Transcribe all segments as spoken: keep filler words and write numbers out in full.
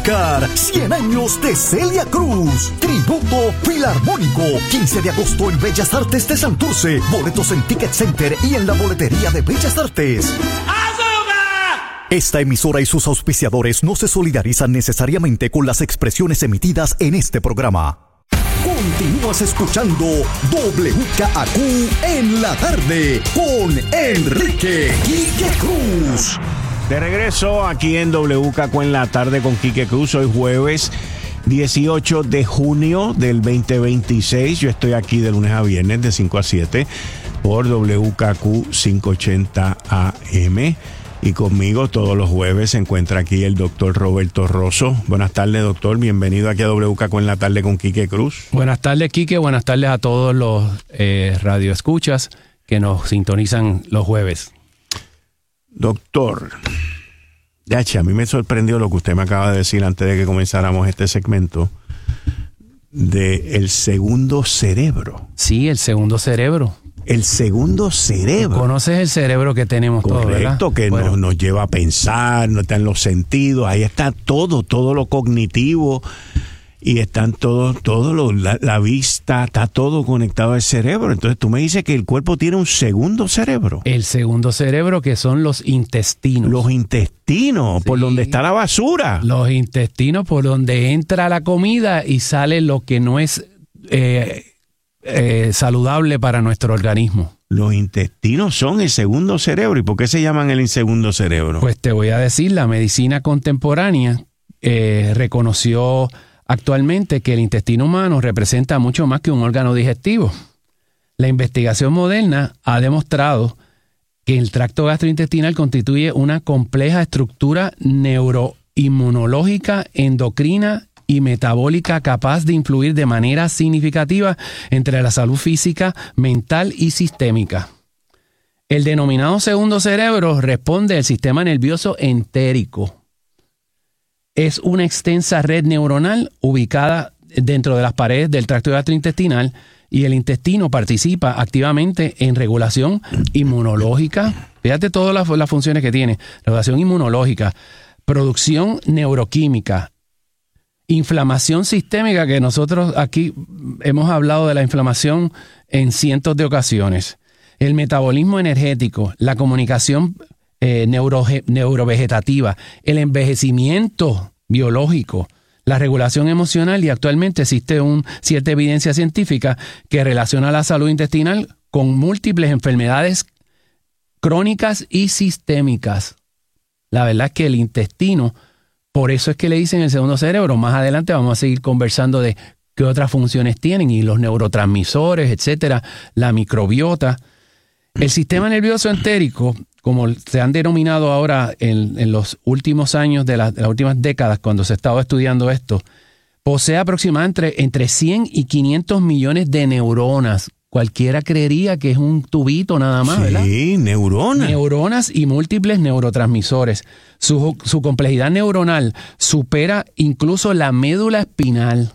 cien años de Celia Cruz. Tributo Filarmónico. quince de agosto en Bellas Artes de Santurce. Boletos en Ticket Center y en la boletería de Bellas Artes. Esta emisora y sus auspiciadores no se solidarizan necesariamente con las expresiones emitidas en este programa. Continúas escuchando W K A Q en la tarde con Enrique Quique Cruz. De regreso aquí en W K Q en la tarde con Quique Cruz. Hoy jueves dieciocho de junio del veinte veintiséis. Yo estoy aquí de lunes a viernes de cinco a siete por W K Q quinientos ochenta A M. Y conmigo todos los jueves se encuentra aquí el doctor Roberto Rosso. Buenas tardes, doctor. Bienvenido aquí a W K Q en la tarde con Quique Cruz. Buenas tardes, Quique. Buenas tardes a todos los eh, radioescuchas que nos sintonizan los jueves. Doctor, ya, che, a mí me sorprendió lo que usted me acaba de decir antes de que comenzáramos este segmento de el segundo cerebro. Sí, el segundo cerebro. El segundo cerebro. ¿Conoces el cerebro que tenemos todos, verdad? Correcto, que bueno. nos, nos lleva a pensar, no está en los sentidos, ahí está todo, todo lo cognitivo y están todo, todo lo, la, la vista, está todo conectado al cerebro. Entonces tú me dices que el cuerpo tiene un segundo cerebro. El segundo cerebro, que son los intestinos. Los intestinos, sí. Por donde está la basura. Los intestinos, por donde entra la comida y sale lo que no es eh, eh, saludable para nuestro organismo. Los intestinos son el segundo cerebro. ¿Y por qué se llaman el segundo cerebro? Pues te voy a decir, la medicina contemporánea eh, reconoció actualmente que el intestino humano representa mucho más que un órgano digestivo. La investigación moderna ha demostrado que el tracto gastrointestinal constituye una compleja estructura neuroinmunológica, endocrina y metabólica capaz de influir de manera significativa entre la salud física, mental y sistémica. El denominado segundo cerebro responde al sistema nervioso entérico. Es una extensa red neuronal ubicada dentro de las paredes del tracto gastrointestinal y el intestino participa activamente en regulación inmunológica. Fíjate todas las, las funciones que tiene. Regulación inmunológica, producción neuroquímica, inflamación sistémica, que nosotros aquí hemos hablado de la inflamación en cientos de ocasiones, el metabolismo energético, la comunicación Eh, neuro, neurovegetativa, el envejecimiento biológico, la regulación emocional, y actualmente existe un, cierta evidencia científica que relaciona la salud intestinal con múltiples enfermedades crónicas y sistémicas. La verdad es que el intestino, por eso es que le dicen el segundo cerebro. Más adelante vamos a seguir conversando de qué otras funciones tienen y los neurotransmisores, etcétera, la microbiota. El sistema nervioso entérico, como se han denominado ahora en, en los últimos años de, la, de las últimas décadas, cuando se ha estado estudiando esto, posee aproximadamente entre cien y quinientos millones de neuronas. Cualquiera creería que es un tubito nada más, sí, ¿verdad? Sí, neuronas. Neuronas y múltiples neurotransmisores. Su, su complejidad neuronal supera incluso la médula espinal.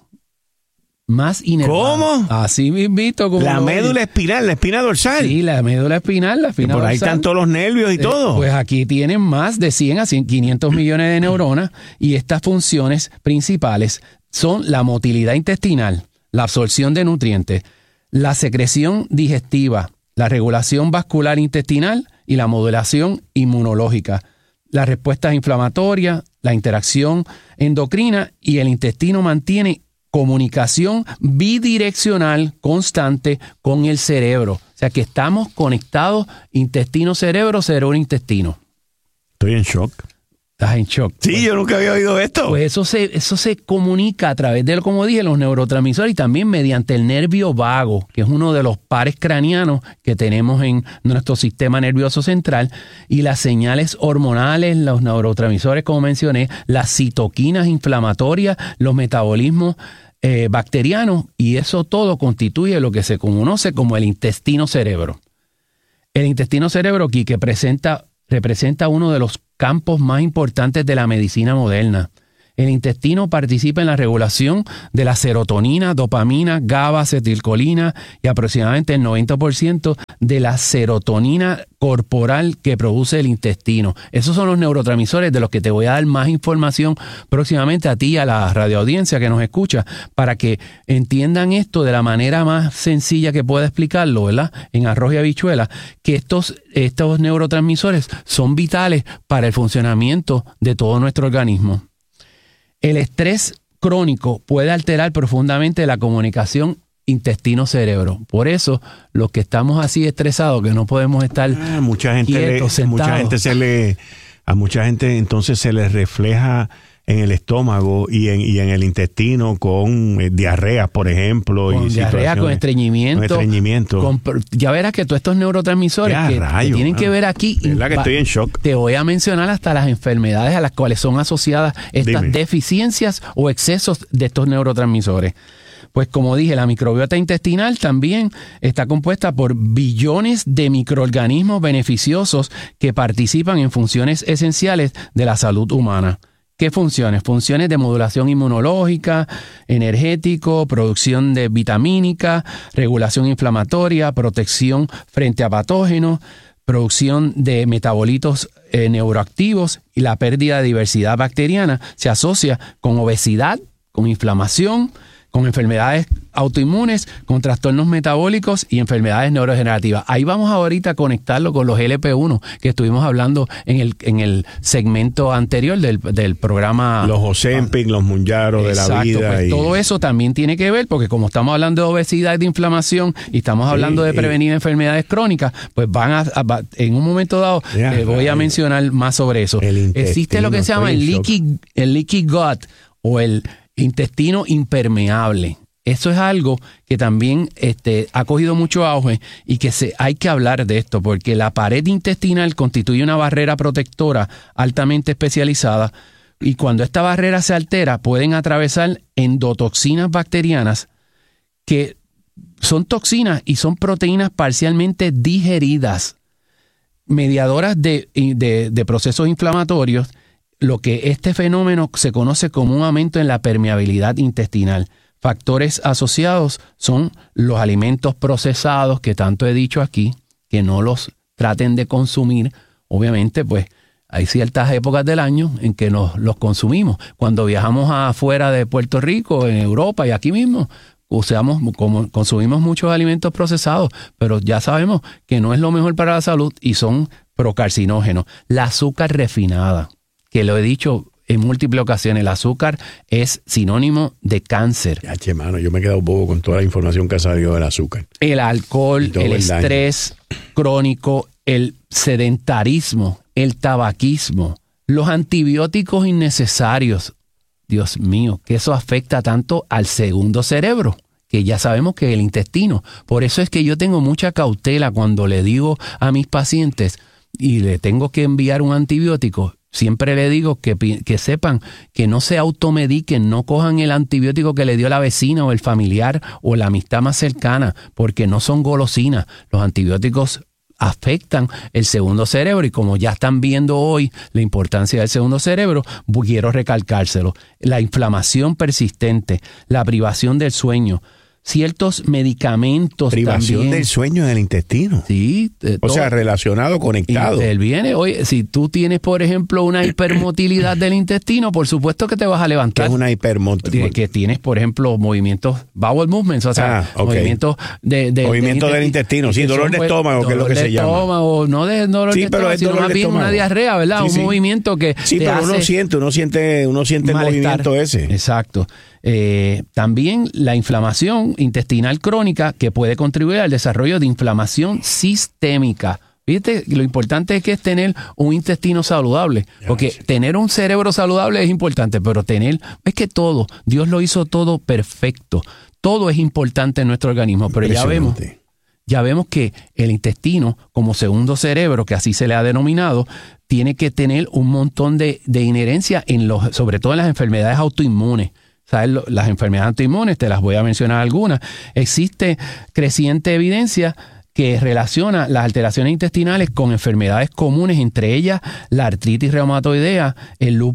Más inervada. ¿Cómo? Así mismito. Como la médula espinal, la espina dorsal. Sí, la médula espinal, la espina dorsal. Por ahí dorsal. están todos los nervios y eh, todo. Pues aquí tienen más de cien a quinientos millones de neuronas y estas funciones principales son la motilidad intestinal, la absorción de nutrientes, la secreción digestiva, la regulación vascular intestinal y la modulación inmunológica, las respuestas inflamatorias, la interacción endocrina, y el intestino mantiene comunicación bidireccional constante con el cerebro. O sea que estamos conectados intestino-cerebro, cerebro-intestino. Estoy en shock. Estás en shock. Sí, pues, yo nunca había oído esto. Pues eso se, eso se comunica a través de, como dije, los neurotransmisores y también mediante el nervio vago, que es uno de los pares craneanos que tenemos en nuestro sistema nervioso central, y las señales hormonales, los neurotransmisores, como mencioné, las citoquinas inflamatorias, los metabolismos eh, bacterianos, y eso todo constituye lo que se conoce como el intestino-cerebro. El intestino-cerebro aquí que presenta, representa uno de los campos más importantes de la medicina moderna. El intestino participa en la regulación de la serotonina, dopamina, GABA, acetilcolina y aproximadamente el noventa por ciento de la serotonina corporal que produce el intestino. Esos son los neurotransmisores de los que te voy a dar más información próximamente a ti y a la radioaudiencia que nos escucha, para que entiendan esto de la manera más sencilla que pueda explicarlo, ¿verdad? En arroz y habichuela, que estos, estos neurotransmisores son vitales para el funcionamiento de todo nuestro organismo. El estrés crónico puede alterar profundamente la comunicación intestino-cerebro. Por eso, los que estamos así estresados, que no podemos estar ah, mucha gente quietos, le, mucha gente se le, a mucha gente entonces se les refleja en el estómago y en, y en el intestino con eh, diarrea, por ejemplo. Con y diarrea, con estreñimiento. Con estreñimiento. Con, ya verás que todos estos neurotransmisores que, rayo, que tienen man. que ver aquí. Es la que estoy en shock. Te voy a mencionar hasta las enfermedades a las cuales son asociadas estas Dime. deficiencias o excesos de estos neurotransmisores. Pues como dije, la microbiota intestinal también está compuesta por billones de microorganismos beneficiosos que participan en funciones esenciales de la salud humana. ¿Qué funciones? Funciones de modulación inmunológica, energético, producción de vitamínica, regulación inflamatoria, protección frente a patógenos, producción de metabolitos eh, neuroactivos, y la pérdida de diversidad bacteriana se asocia con obesidad, con inflamación, con enfermedades autoinmunes, con trastornos metabólicos y enfermedades neurodegenerativas. Ahí vamos ahorita a conectarlo con los L P uno que estuvimos hablando en el, en el segmento anterior del, del programa. Los Ozempic, los Mounjaro de la vida. Pues y... todo eso también tiene que ver, porque como estamos hablando de obesidad y de inflamación y estamos hablando sí, de prevenir sí. enfermedades crónicas, pues van a, a en un momento dado yeah, eh, voy a mencionar más sobre eso. Existe lo que se llama el leaky, el leaky gut o el intestino impermeable. Eso es algo que también este, ha cogido mucho auge y que se, hay que hablar de esto, porque la pared intestinal constituye una barrera protectora altamente especializada, y cuando esta barrera se altera pueden atravesar endotoxinas bacterianas que son toxinas y son proteínas parcialmente digeridas, mediadoras de, de, de procesos inflamatorios, lo que este fenómeno se conoce como un aumento en la permeabilidad intestinal. Factores asociados son los alimentos procesados, que tanto he dicho aquí, que no los traten de consumir. Obviamente, pues hay ciertas épocas del año en que nos, los consumimos. Cuando viajamos afuera de Puerto Rico, en Europa y aquí mismo, usamos, como, consumimos muchos alimentos procesados, pero ya sabemos que no es lo mejor para la salud y son procarcinógenos. La azúcar refinada, que lo he dicho en múltiples ocasiones, el azúcar es sinónimo de cáncer. Ya, che, mano, yo me he quedado bobo con toda la información que ha salido del azúcar. El alcohol, el, el estrés crónico, el sedentarismo, el tabaquismo, los antibióticos innecesarios. Dios mío, que eso afecta tanto al segundo cerebro, que ya sabemos que es el intestino. Por eso es que yo tengo mucha cautela cuando le digo a mis pacientes y le tengo que enviar un antibiótico. Siempre le digo que, que sepan que no se automediquen, no cojan el antibiótico que le dio la vecina o el familiar o la amistad más cercana, porque no son golosinas. Los antibióticos afectan el segundo cerebro y como ya están viendo hoy la importancia del segundo cerebro, quiero recalcárselo. La inflamación persistente, la privación del sueño, ciertos medicamentos privación también. del sueño en el intestino. Sí. O todo, sea, relacionado, conectado. Interviene. Oye, si tú tienes, por ejemplo, una hipermotilidad del intestino, por supuesto que te vas a levantar. ¿Qué es una hipermotilidad? Que tienes, por ejemplo, movimientos, bowel movements, o sea, ah, okay. movimientos de, de, movimiento del intestino. Sí, dolor de estómago, que es lo que se llama. Estómago, no de dolor sí, de pero estómago, sino más bien una diarrea, ¿verdad? Sí, un sí. movimiento que Sí, te pero hace uno siente, uno siente, uno siente el movimiento ese. Exacto. Eh, también la inflamación intestinal crónica, que puede contribuir al desarrollo de inflamación sistémica. Fíjate, lo importante es que es tener un intestino saludable, porque sí. tener un cerebro saludable es importante, pero tener, es que todo, Dios lo hizo todo perfecto, todo es importante en nuestro organismo, pero ya vemos, ya vemos que el intestino, como segundo cerebro, que así se le ha denominado, tiene que tener un montón de, de inherencia, en los, sobre todo en las enfermedades autoinmunes. ¿Sabes? Las enfermedades autoinmunes, te las voy a mencionar algunas. Existe creciente evidencia que relaciona las alteraciones intestinales con enfermedades comunes, entre ellas la artritis reumatoidea, el lupus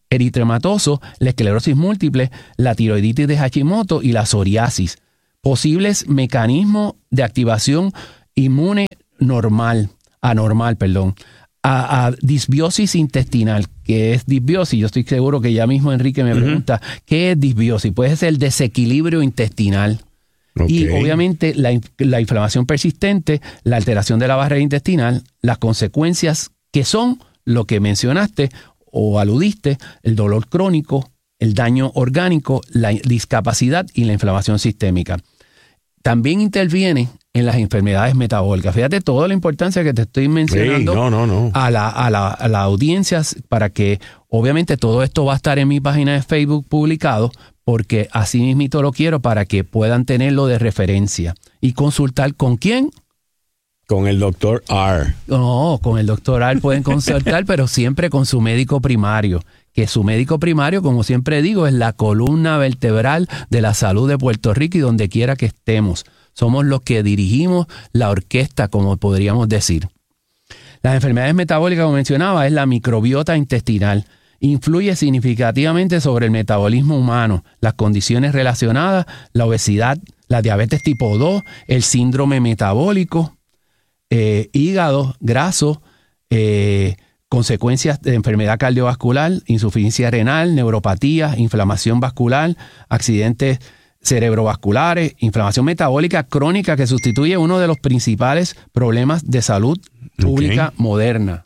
eritematoso, la esclerosis múltiple, la tiroiditis de Hashimoto y la psoriasis. Posibles mecanismos de activación inmune normal, anormal, perdón. A, a disbiosis intestinal, que es disbiosis. Yo estoy seguro que ya mismo Enrique me pregunta, uh-huh. ¿qué es disbiosis? Puede ser el desequilibrio intestinal. Okay. Y obviamente la, la inflamación persistente, la alteración de la barrera intestinal, las consecuencias que son lo que mencionaste o aludiste, el dolor crónico, el daño orgánico, la discapacidad y la inflamación sistémica. También interviene en las enfermedades metabólicas. Fíjate toda la importancia que te estoy mencionando sí, no, no, no. A, la, a, la, a la audiencia, para que obviamente todo esto va a estar en mi página de Facebook publicado, porque así mismito lo quiero para que puedan tenerlo de referencia. ¿Y consultar con quién? Con el doctor R. No, con el doctor R pueden consultar, pero siempre con su médico primario. Que su médico primario, como siempre digo, es la columna vertebral de la salud de Puerto Rico y donde quiera que estemos. Somos los que dirigimos la orquesta, como podríamos decir. Las enfermedades metabólicas, como mencionaba, es la microbiota intestinal. Influye significativamente sobre el metabolismo humano, las condiciones relacionadas, la obesidad, la diabetes tipo dos, el síndrome metabólico, eh, hígado graso, eh, consecuencias de enfermedad cardiovascular, insuficiencia renal, neuropatía, inflamación vascular, accidentes cerebrovasculares, inflamación metabólica crónica que sustituye uno de los principales problemas de salud pública okay. moderna.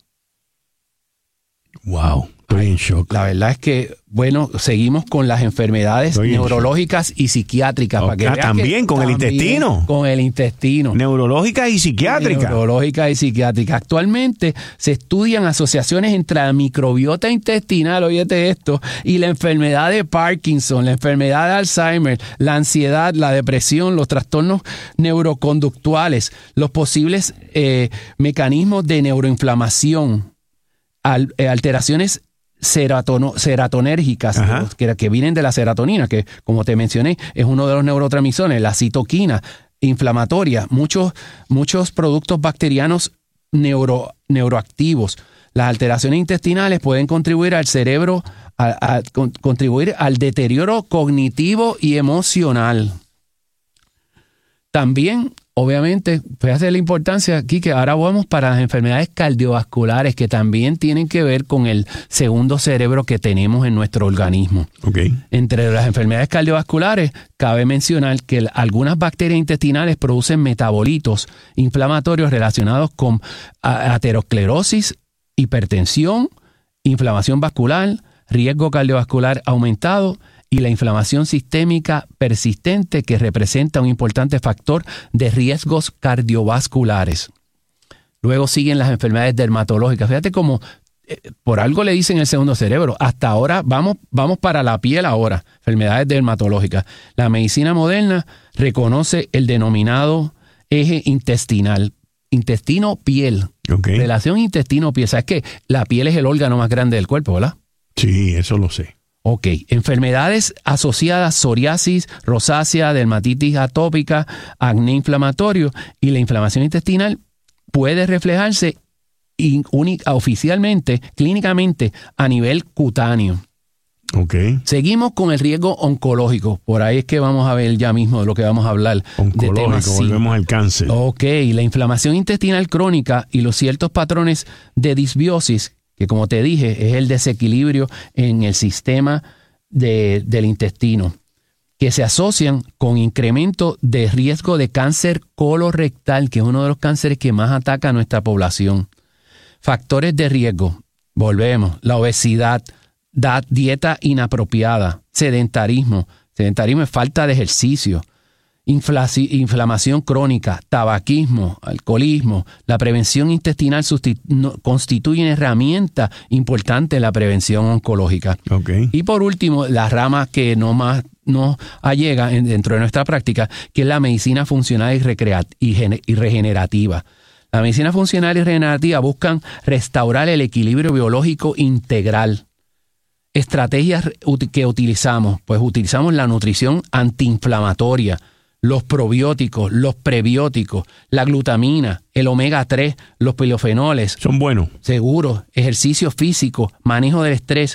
Wow. Estoy en shock. La verdad es que, bueno, seguimos con las enfermedades Estoy neurológicas y psiquiátricas. Okay. Para que ah, también, que con también el intestino. Con el intestino. Neurológicas y psiquiátricas. Neurológicas y psiquiátricas. Actualmente se estudian asociaciones entre la microbiota intestinal, óyete esto, y la enfermedad de Parkinson, la enfermedad de Alzheimer, la ansiedad, la depresión, los trastornos neuroconductuales, los posibles eh, mecanismos de neuroinflamación, al, eh, alteraciones Seratono, seratonérgicas que, que vienen de la serotonina, que como te mencioné es uno de los neurotransmisores, la citoquina inflamatoria, muchos, muchos productos bacterianos neuro, neuroactivos. Las alteraciones intestinales pueden contribuir al cerebro, a, a, con, contribuir al deterioro cognitivo y emocional. También, obviamente, fíjate la importancia aquí que ahora vamos para las enfermedades cardiovasculares que también tienen que ver con el segundo cerebro que tenemos en nuestro organismo. Okay. Entre las enfermedades cardiovasculares, cabe mencionar que algunas bacterias intestinales producen metabolitos inflamatorios relacionados con aterosclerosis, hipertensión, inflamación vascular, riesgo cardiovascular aumentado y la inflamación sistémica persistente, que representa un importante factor de riesgos cardiovasculares. Luego siguen las enfermedades dermatológicas. Fíjate cómo eh, por algo le dicen el segundo cerebro. Hasta ahora vamos, vamos para la piel ahora, enfermedades dermatológicas. La medicina moderna reconoce el denominado eje intestinal, intestino-piel. Okay. Relación intestino-piel. ¿Sabes qué? La piel es el órgano más grande del cuerpo, ¿verdad? Sí, eso lo sé. Ok, enfermedades asociadas, psoriasis, rosácea, dermatitis atópica, acné inflamatorio y la inflamación intestinal puede reflejarse in, única, oficialmente, clínicamente, a nivel cutáneo. Ok. Seguimos con el riesgo oncológico. Por ahí es que vamos a ver ya mismo de lo que vamos a hablar. Oncológico, de temas, volvemos sí. al cáncer. Ok, la inflamación intestinal crónica y los ciertos patrones de disbiosis, que como te dije, es el desequilibrio en el sistema de, del intestino, que se asocian con incremento de riesgo de cáncer colorectal, que es uno de los cánceres que más ataca a nuestra población. Factores de riesgo, volvemos, la obesidad, da, dieta inapropiada, sedentarismo, sedentarismo es falta de ejercicio, inflamación crónica, tabaquismo, alcoholismo. La prevención intestinal no, constituye una herramienta importante en la prevención oncológica. Okay. Y por último, la rama que no más nos allega dentro de nuestra práctica, que es la medicina funcional y, recrea- y, gen- y regenerativa. La medicina funcional y regenerativa buscan restaurar el equilibrio biológico integral. Estrategias que utilizamos, pues utilizamos la nutrición antiinflamatoria, los probióticos, los prebióticos, la glutamina, el omega tres, los polifenoles. Son buenos. Seguro, ejercicio físico, manejo del estrés,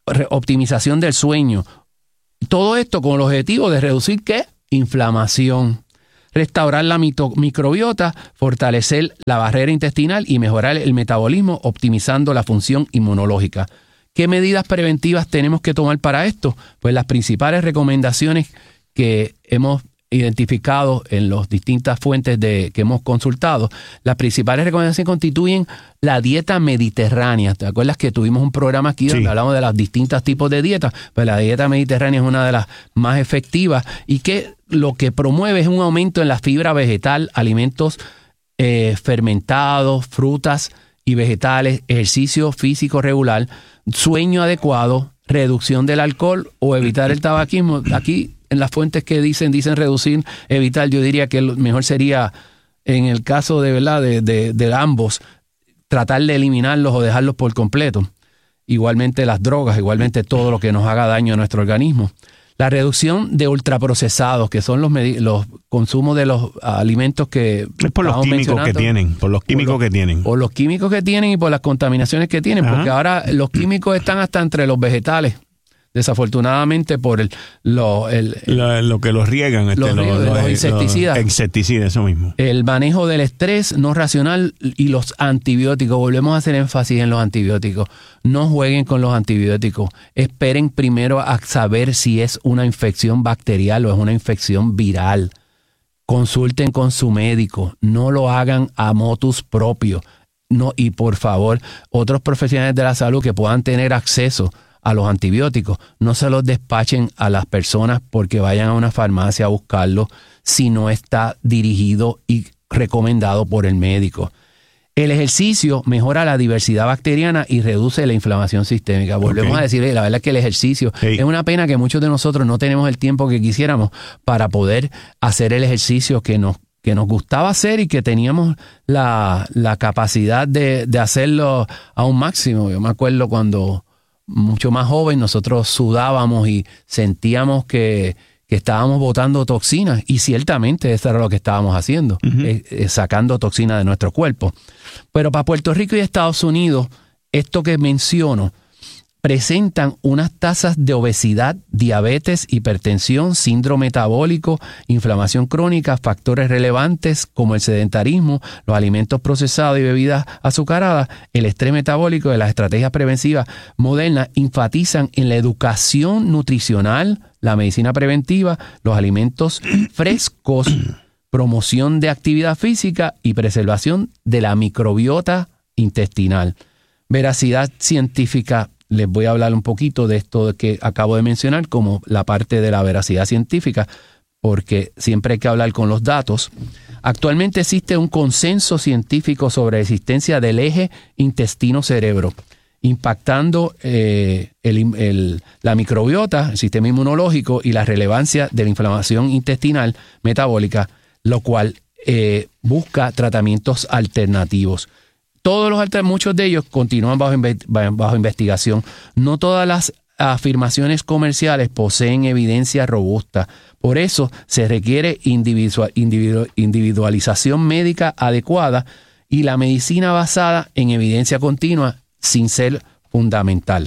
optimización del sueño. Todo esto con el objetivo de reducir, ¿qué? Inflamación. Restaurar la mito- microbiota, fortalecer la barrera intestinal y mejorar el metabolismo, optimizando la función inmunológica. ¿Qué medidas preventivas tenemos que tomar para esto? Pues las principales recomendaciones que hemos identificado en las distintas fuentes de, que hemos consultado, las principales recomendaciones constituyen la dieta mediterránea. ¿Te acuerdas que tuvimos un programa aquí donde sí. hablamos de los distintos tipos de dietas? Pues la dieta mediterránea es una de las más efectivas y que lo que promueve es un aumento en la fibra vegetal, alimentos eh, fermentados, frutas y vegetales, ejercicio físico regular, sueño adecuado, reducción del alcohol o evitar el tabaquismo. Aquí en las fuentes que dicen, dicen reducir, evitar, yo diría que lo mejor sería, en el caso de verdad de, de, de ambos, tratar de eliminarlos o dejarlos por completo. Igualmente las drogas, igualmente todo lo que nos haga daño a nuestro organismo. La reducción de ultraprocesados, que son los, los consumos de los alimentos que... Es por los químicos que tienen, por los químicos por los, que tienen. Por los químicos que tienen y por las contaminaciones que tienen, Ajá. porque ahora los químicos están hasta entre los vegetales. Desafortunadamente por el lo, el, lo, lo que los riegan, este, los, los, los, los insecticidas. Los insecticidas, eso mismo. El manejo del estrés no racional y los antibióticos. Volvemos a hacer énfasis en los antibióticos. No jueguen con los antibióticos. Esperen primero a saber si es una infección bacterial o es una infección viral. Consulten con su médico. No lo hagan a motus propio. No, y por favor, otros profesionales de la salud que puedan tener acceso a los antibióticos, no se los despachen a las personas porque vayan a una farmacia a buscarlo si no está dirigido y recomendado por el médico. El ejercicio mejora la diversidad bacteriana y reduce la inflamación sistémica. Volvemos okay. a decir, la verdad es que el ejercicio, hey. es una pena que muchos de nosotros no tenemos el tiempo que quisiéramos para poder hacer el ejercicio que nos que nos gustaba hacer y que teníamos la, la capacidad de, de hacerlo a un máximo. Yo me acuerdo cuando mucho más joven, nosotros sudábamos y sentíamos que, que estábamos botando toxinas y ciertamente eso era lo que estábamos haciendo, uh-huh. eh, eh, sacando toxinas de nuestro cuerpo. Pero para Puerto Rico y Estados Unidos, esto que menciono, presentan unas tasas de obesidad, diabetes, hipertensión, síndrome metabólico, inflamación crónica, factores relevantes como el sedentarismo, los alimentos procesados y bebidas azucaradas, el estrés metabólico y las estrategias preventivas modernas enfatizan en la educación nutricional, la medicina preventiva, los alimentos frescos, promoción de actividad física y preservación de la microbiota intestinal. Veracidad científica. Les voy a hablar un poquito de esto que acabo de mencionar como la parte de la veracidad científica, porque siempre hay que hablar con los datos. Actualmente existe un consenso científico sobre la existencia del eje intestino-cerebro, impactando eh, el, el, la microbiota, el sistema inmunológico y la relevancia de la inflamación intestinal metabólica, lo cual eh, busca tratamientos alternativos. Todos los muchos de ellos continúan bajo, bajo investigación. No todas las afirmaciones comerciales poseen evidencia robusta. Por eso se requiere individual, individu, individualización médica adecuada y la medicina basada en evidencia continua sin ser fundamental.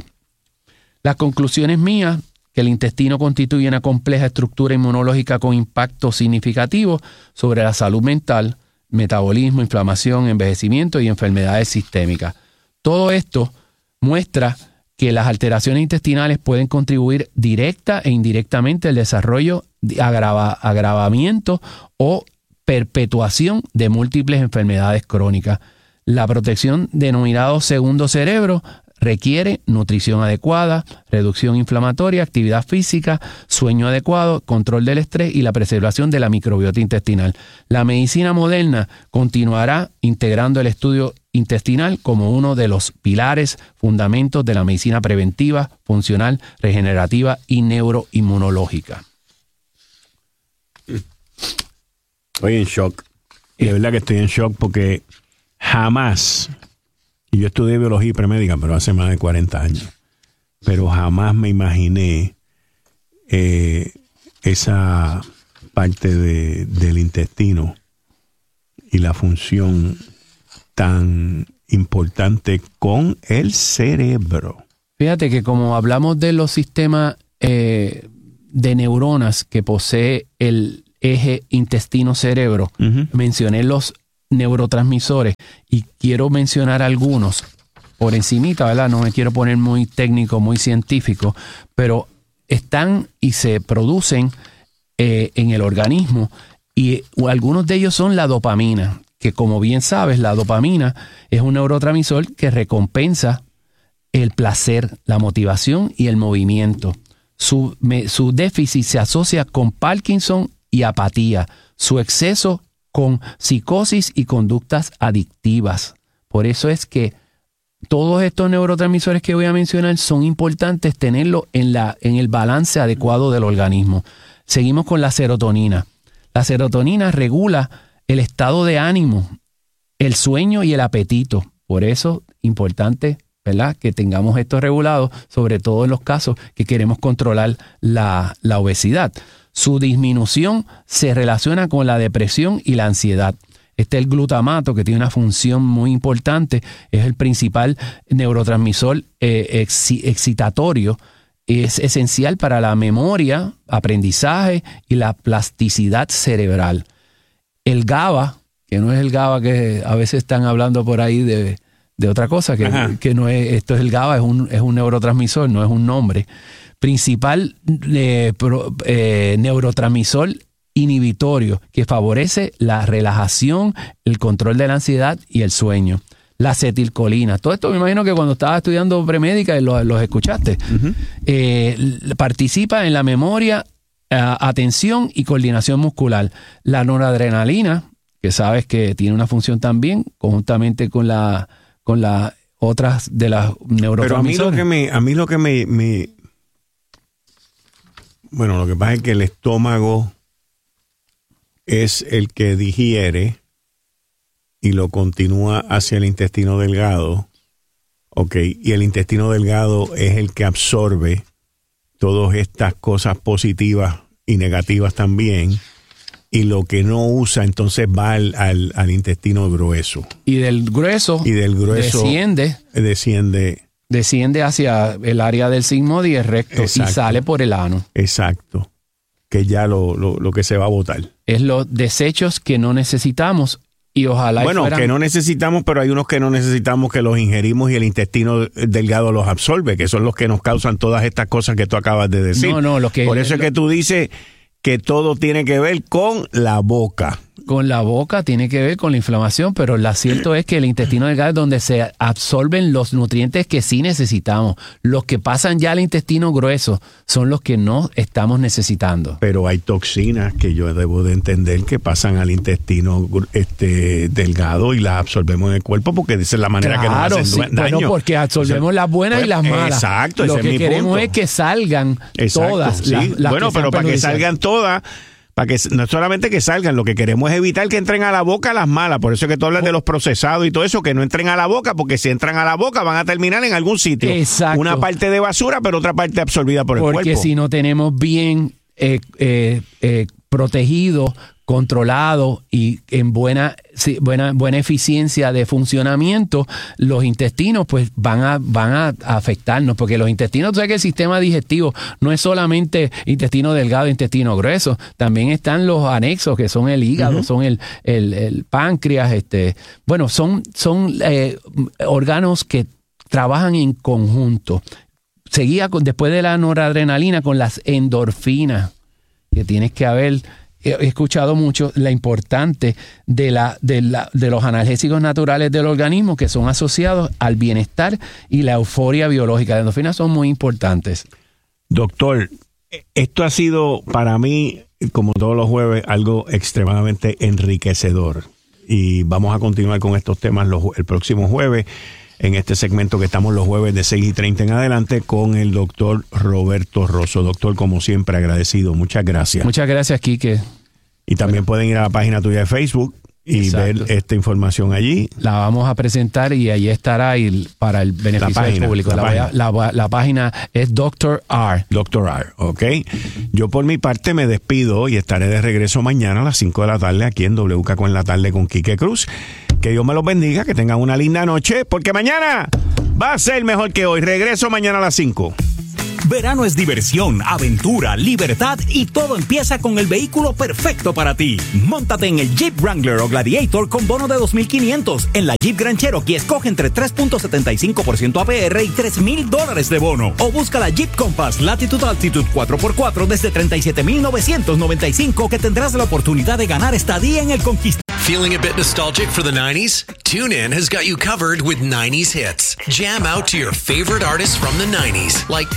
Las conclusiones mías, que el intestino constituye una compleja estructura inmunológica con impacto significativo sobre la salud mental, metabolismo, inflamación, envejecimiento y enfermedades sistémicas. Todo esto muestra que las alteraciones intestinales pueden contribuir directa e indirectamente al desarrollo, agrava, agravamiento o perpetuación de múltiples enfermedades crónicas. La protección denominado segundo cerebro requiere nutrición adecuada, reducción inflamatoria, actividad física, sueño adecuado, control del estrés y la preservación de la microbiota intestinal. La medicina moderna continuará integrando el estudio intestinal como uno de los pilares, fundamentos de la medicina preventiva, funcional, regenerativa y neuroinmunológica. Estoy en shock. Y de verdad que estoy en shock porque jamás... Y yo estudié biología y premédica, pero hace más de cuarenta años. Pero jamás me imaginé eh, esa parte de, del intestino y la función tan importante con el cerebro. Fíjate que como hablamos de los sistemas eh, de neuronas que posee el eje intestino-cerebro, uh-huh. mencioné los neurotransmisores y quiero mencionar algunos por encimita, ¿verdad? No me quiero poner muy técnico, muy científico, pero están y se producen eh, en el organismo y algunos de ellos son la dopamina, que como bien sabes, la dopamina es un neurotransmisor que recompensa el placer, la motivación y el movimiento. Su, me, su déficit se asocia con Parkinson y apatía, su exceso con psicosis y conductas adictivas. Por eso es que todos estos neurotransmisores que voy a mencionar son importantes tenerlos en, la, en el balance adecuado del organismo. Seguimos con la serotonina. La serotonina regula el estado de ánimo, el sueño y el apetito. Por eso, importante, ¿verdad?, que tengamos esto regulado, sobre todo en los casos que queremos controlar la, la obesidad. Su disminución se relaciona con la depresión y la ansiedad. Este es el glutamato, que tiene una función muy importante, es el principal neurotransmisor eh, ex, excitatorio. Es esencial para la memoria, aprendizaje y la plasticidad cerebral. El GABA, que no es el GABA que a veces están hablando por ahí de, de otra cosa, que, que no es, esto es el GABA, es un, es un neurotransmisor, no es un nombre. Principal eh, pro, eh, neurotransmisor inhibitorio que favorece la relajación, el control de la ansiedad y el sueño. La acetilcolina. Todo esto me imagino que cuando estabas estudiando premédica los, los escuchaste. Uh-huh. Eh, participa en la memoria, uh, atención y coordinación muscular. La noradrenalina, que sabes que tiene una función también, conjuntamente con la con las otras de las neurotransmisores. Pero a mí lo que me, a mí lo que me, me bueno, lo que pasa es que el estómago es el que digiere y lo continúa hacia el intestino delgado, ok, y el intestino delgado es el que absorbe todas estas cosas positivas y negativas también, y lo que no usa entonces va al, al, al intestino grueso. Y del grueso, y del grueso desciende, desciende, desciende hacia el área del sigmoide y el recto. Exacto. Y sale por el ano. Exacto, que ya lo, lo, lo que se va a botar. Es los desechos que no necesitamos. Y ojalá bueno, fueran... que no necesitamos, pero hay unos que no necesitamos que los ingerimos y el intestino delgado los absorbe, que son los que nos causan todas estas cosas que tú acabas de decir. No, no, lo que... Por eso es lo... que tú dices que todo tiene que ver con la boca. Con la boca tiene que ver con la inflamación, pero lo cierto es que el intestino delgado es donde se absorben los nutrientes que sí necesitamos. Los que pasan ya al intestino grueso son los que no estamos necesitando. Pero hay toxinas que yo debo de entender que pasan al intestino este, delgado y las absorbemos en el cuerpo porque esa es la manera claro, que nos hacen sí, daño. Bueno, porque absorbemos o sea, las buenas pues, y las malas. Exacto, Lo ese que es mi queremos punto. es que salgan exacto, todas sí. las, las bueno, que pero para que salgan todas... Para que no solamente que salgan, lo que queremos es evitar que entren a la boca las malas. Por eso es que tú hablas de los procesados y todo eso, que no entren a la boca, porque si entran a la boca van a terminar en algún sitio. Exacto. Una parte de basura, pero otra parte absorbida por el porque cuerpo. Porque si no tenemos bien eh, eh, eh, protegido, controlado y en buena, buena, buena eficiencia de funcionamiento, los intestinos pues van a, van a afectarnos, porque los intestinos, tú sabes que el sistema digestivo no es solamente intestino delgado e intestino grueso, también están los anexos que son el hígado, uh-huh. son el, el, el páncreas, este, bueno, son, son eh, órganos que trabajan en conjunto. Seguía con, después de la noradrenalina con las endorfinas, que tienes que haber... He escuchado mucho la importante de, la, de, la, de los analgésicos naturales del organismo que son asociados al bienestar y la euforia biológica. Las endorfinas son muy importantes. Doctor, esto ha sido para mí, como todos los jueves, algo extremadamente enriquecedor. Y vamos a continuar con estos temas los, el próximo jueves, en este segmento que estamos los jueves de seis y treinta en adelante con el doctor Roberto Rosso. Doctor, como siempre, agradecido. Muchas gracias. Muchas gracias, Quique. Y también bueno. pueden ir a la página tuya de Facebook y Exacto. ver esta información allí. La vamos a presentar y allí estará y para el beneficio página, del público. La, la, página. La, la página es doctor R. doctor R, ok. Yo por mi parte me despido y estaré de regreso mañana a las cinco de la tarde aquí en W K en la tarde con Quique Cruz. Que Dios me los bendiga, que tengan una linda noche, porque mañana va a ser mejor que hoy. Regreso mañana a las cinco. Verano es diversión, aventura, libertad y todo empieza con el vehículo perfecto para ti. Móntate en el Jeep Wrangler o Gladiator con bono de dos mil quinientos. En la Jeep Grand Cherokee escoge entre tres punto setenta y cinco por ciento A P R y tres mil dólares de bono. O busca la Jeep Compass Latitude Altitude cuatro por cuatro desde treinta y siete mil novecientos noventa y cinco que tendrás la oportunidad de ganar estadía en el Conquistador. Feeling a bit nostalgic for the nineties? TuneIn has got you covered with nineties hits. Jam out to your favorite artists from the nineties, like